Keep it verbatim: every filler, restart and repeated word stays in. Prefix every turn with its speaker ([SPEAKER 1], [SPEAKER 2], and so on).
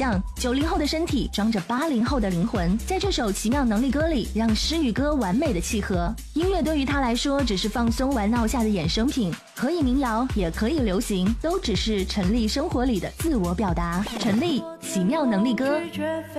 [SPEAKER 1] 象，九零后的身体装着八零后的灵魂，在这首奇妙能力歌里，让诗与歌完美的契合。音乐对于他来说只是放松玩闹下的衍生品，可以民谣也可以流行，都只是陈粒生活里的自我表达。陈粒奇妙能力歌。